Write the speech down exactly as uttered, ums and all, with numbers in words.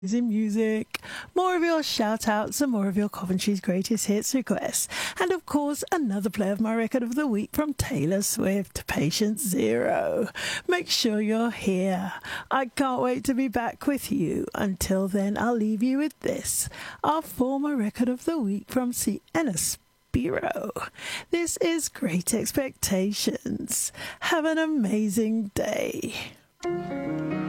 amazing music, more of your shout outs and more of your Coventry's greatest hits requests, and of course another play of my record of the week from Taylor Swift, Patient Zero. Make sure you're here. I can't wait to be back with you. Until then, I'll leave you with this, our former record of the week from Sienna Spiro. This is Great Expectations. Have an amazing day.